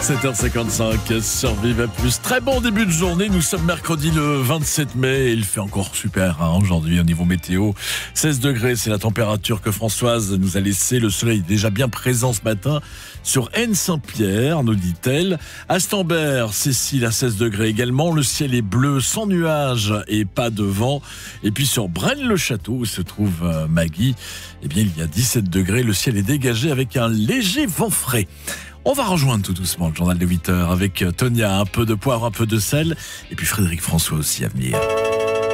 7h55 sur Vive Plus. Très bon début de journée. Nous sommes mercredi le 27 mai et il fait encore super aujourd'hui au niveau météo. 16 degrés, c'est la température que Françoise nous a laissée. Le soleil est déjà bien présent ce matin sur Aisne-Saint-Pierre, nous dit-elle. À Stambert, Cécile à 16 degrés également. Le ciel est bleu, sans nuages et pas de vent. Et puis sur Braine-le-Château, où se trouve Maggie, eh bien il y a 17 degrés. Le ciel est dégagé avec un léger vent frais. On va rejoindre tout doucement le journal de 8h avec Tonia, un peu de poivre, un peu de sel, et puis Frédéric François aussi à venir.